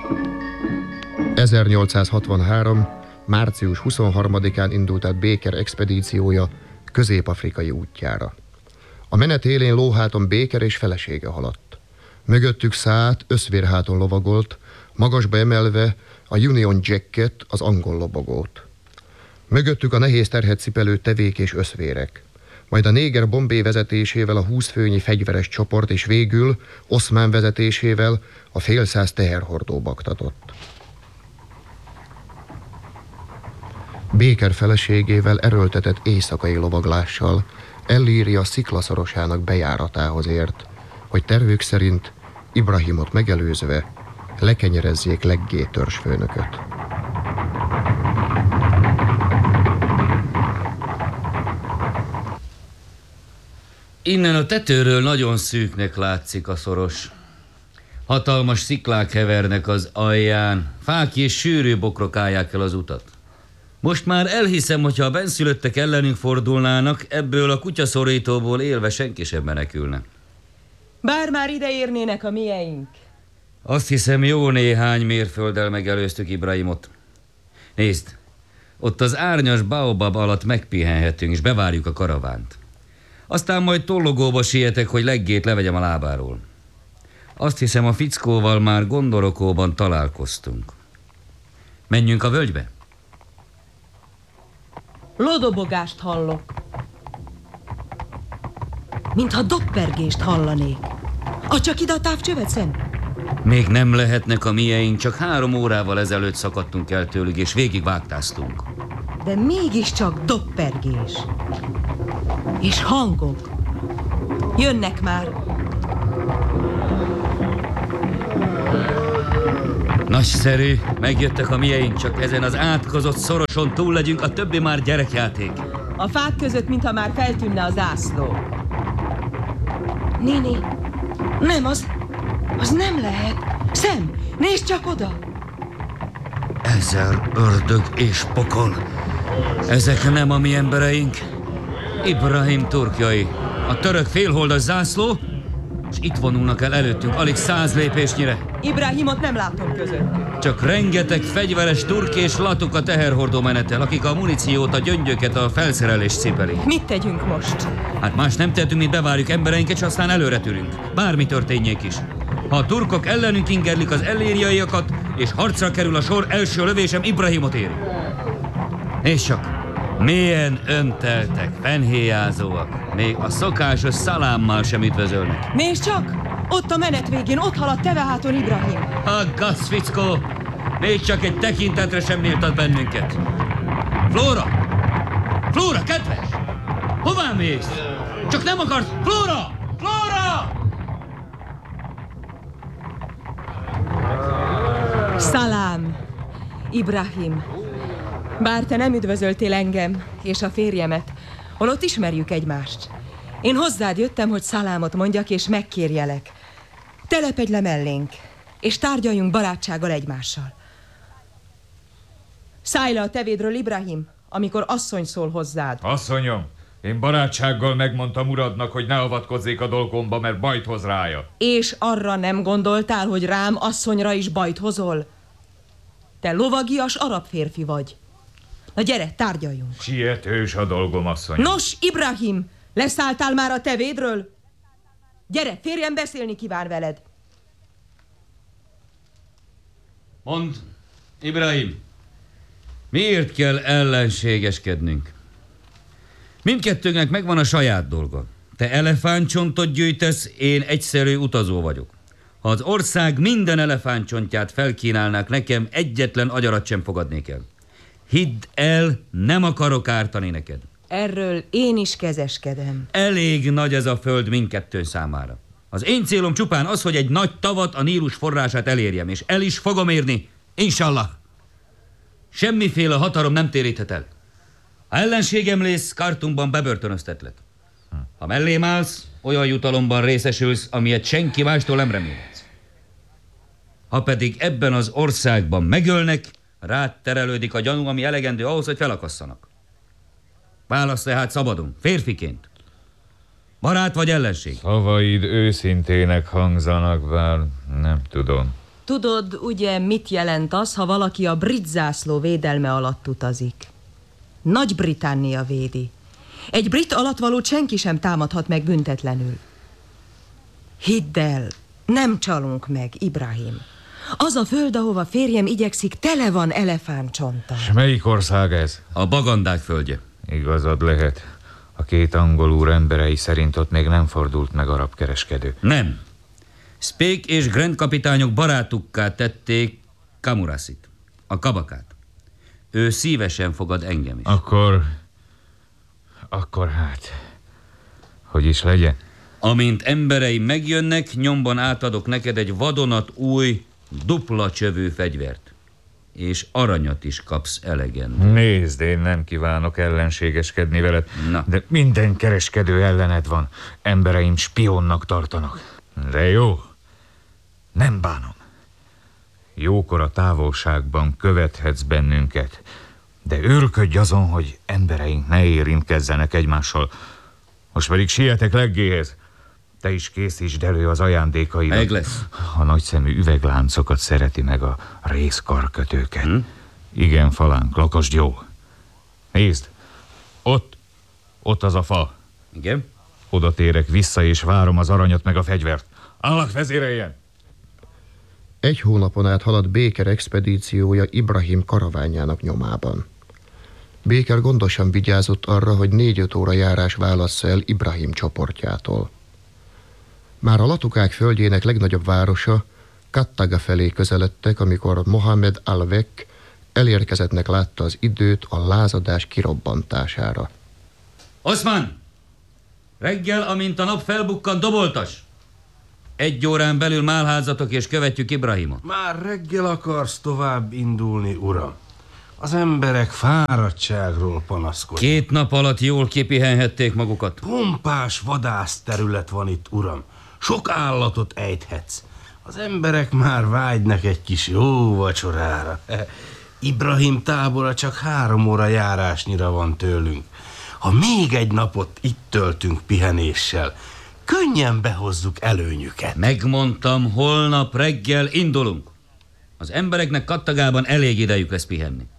...1863. március 23-án indult át Baker expedíciója közép-afrikai útjára. A menet élén lóháton Baker és felesége haladt. Mögöttük szállt, összvérháton lovagolt, magasba emelve a Union Jacket, az angol lobogót. Mögöttük a nehéz terhet cipelő tevék és összvérek. Majd a néger Bombay vezetésével a 20 főnyi fegyveres csoport, és végül Oszmán vezetésével a fél száz teherhordó baktatott. Baker feleségével erőltetett éjszakai lovaglással Ellíria sziklaszorosának bejáratához ért, hogy tervük szerint Ibrahimot megelőzve lekenyerezzék Leggé törzsfőnököt. Innen a tetőről nagyon szűknek látszik a szoros. Hatalmas sziklák hevernek az alján, fák és sűrű bokrok állják el az utat. Most már elhiszem, hogyha a benszülöttek ellenünk fordulnának, ebből a kutyaszorítóból élve senki sem menekülne. Bár már ide érnének a mieink. Azt hiszem, jó néhány mérfölddel megelőztük Ibrahimot. Nézd, ott az árnyas baobab alatt megpihenhetünk, és bevárjuk a karavánt. Aztán majd tollogóba sietek, hogy Leggét levegyem a lábáról. Azt hiszem, a fickóval már Gondorokóban találkoztunk. Menjünk a völgybe? Lodobogást hallok. Mintha doppergést hallanék. Csak ide a távcsövet, Sam? Még nem lehetnek a mieink, csak 3 órával ezelőtt szakadtunk el tőlük, és végigvágtáztunk. De mégiscsak doppergés. És hangok. Jönnek már. Nagyszerű, megjöttek a mieink, csak ezen az átkozott szoroson túl legyünk, a többi már gyerekjáték. A fák között, mintha már feltűnne a zászló. Néni, nem, az nem lehet. Sam, nézd csak oda! 1000 ördög és pokol. Ezek nem a mi embereink. Ibrahim turkjai. A török félholdas zászló, és itt vonulnak el előttünk, alig 100 lépésnyire. Ibrahimot nem látom közöttük. Csak rengeteg fegyveres turk és latuk a teherhordó menetel, akik a muníciót, a gyöngyöket, a felszerelést cipelik. Mit tegyünk most? Hát más nem tehetünk, mint bevárjuk embereinket, és aztán előre tűrünk. Bármi történjék is. Ha a turkok ellenünk ingerlik az ellériaiakat, és harcra kerül a sor, első lövésem Ibrahimot éri. Nézd csak, mélyen önteltek, fenhéjázóak. Még a szokásos szalámmal sem üdvözölnek. Nézd csak! Ott a menet végén, ott halad teveháton Ibrahim. Aggassz, fickó! Még csak egy tekintetre sem méltat bennünket. Flóra! Flóra, kedves! Hová mész? Csak nem akarsz... Flóra! Flóra! Szalám, Ibrahim. Bár te nem üdvözöltél engem és a férjemet, holott ismerjük egymást. Én hozzád jöttem, hogy szalámot mondjak és megkérjelek. Telepedj le mellénk, és tárgyaljunk barátsággal egymással. Szállj le a tevédről, Ibrahim, amikor asszony szól hozzád. Asszonyom, én barátsággal megmondtam uradnak, hogy ne avatkozzék a dolgomba, mert bajt hoz rája. És arra nem gondoltál, hogy rám, asszonyra is bajt hozol? Te lovagias arab férfi vagy. Na gyere, tárgyaljunk. Sietős a dolgom, asszony. Nos, Ibrahim, leszálltál már a tevédről? Gyere, férjem beszélni kíván veled. Mondd, Ibrahim, miért kell ellenségeskednünk? Mindkettőnknek megvan a saját dolga. Te elefántcsontot gyűjtesz, én egyszerű utazó vagyok. Ha az ország minden elefántcsontját felkínálnák nekem, egyetlen agyarat sem fogadnék el. Hidd el, nem akarok ártani neked. Erről én is kezeskedem. Elég nagy ez a föld mindkettő számára. Az én célom csupán az, hogy egy nagy tavat, a Nílus forrását elérjem, és el is fogom érni, inshallah. Semmiféle hatalom nem téríthet el. Ha ellenségem lész, Kartumban bebörtönöztetlek. Ha mellém állsz, olyan jutalomban részesülsz, amilyet senki mástól nem remélhetsz. Ha pedig ebben az országban megölnek, rád terelődik a gyanú, ami elegendő ahhoz, hogy felakasszanak. Válasz tehát szabadon, férfiként. Barát vagy ellenség? Szavaid őszintének hangzanak, bár nem tudom. Tudod, ugye, mit jelent az, ha valaki a brit zászló védelme alatt utazik? Nagy-Britannia védi. Egy brit alattvalót senki sem támadhat meg büntetlenül. Hidd el, nem csalunk meg, Ibrahim. Az a föld, ahova férjem igyekszik, tele van elefántcsonttal. És melyik ország ez? A bagandák földje. Igazad lehet. A két angol úr emberei szerint ott még nem fordult meg arab kereskedő. Nem. Speke és Grant kapitányok barátukká tették Kamurasit, a kabakát. Ő szívesen fogad engem is. Akkor hát, hogy is legyen? Amint embereim megjönnek, nyomban átadok neked egy vadonat új, dupla csövű fegyvert. És aranyat is kapsz elegen. Nézd, én nem kívánok ellenségeskedni veled, Na. de minden kereskedő ellened van. Embereim spionnak tartanak. De jó, nem bánom. Jókor a távolságban követhetsz bennünket, de őrködj azon, hogy embereink ne érintkezzenek egymással. Most pedig sietek leggéhez. Te is készítsd elő az ajándékaidat. Meg lesz. A nagyszemű üvegláncokat szereti meg a részkarkötőket. Igen, falánk, lakasd jó. Nézd, ott az a fa. Igen? Oda térek vissza, és várom az aranyat meg a fegyvert. Allah vezéreljen! 1 hónapon át halad Baker expedíciója Ibrahim karaványának nyomában. Baker gondosan vigyázott arra, hogy 4-5 óra járás válassza el Ibrahim csoportjától. Már a latukák földjének legnagyobb városa, Kattaga felé közeledtek, amikor Mohamed al-Vek elérkezettnek látta az időt a lázadás kirobbantására. Oszmán! Reggel, amint a nap felbukkan, doboltas! 1 órán belül málházatok és követjük Ibrahimot. Már reggel akarsz tovább indulni, uram? Az emberek fáradtságról panaszkodnak. 2 nap alatt jól kipihenhették magukat. Pompás vadászterület van itt, uram. Sok állatot ejthetsz. Az emberek már vágynak egy kis jó vacsorára. Ibrahim tábora csak 3 óra járásnyira van tőlünk. Ha még egy napot itt töltünk pihenéssel, könnyen behozzuk előnyüket. Megmondtam, holnap reggel indulunk. Az embereknek Kattagában elég idejük lesz pihenni.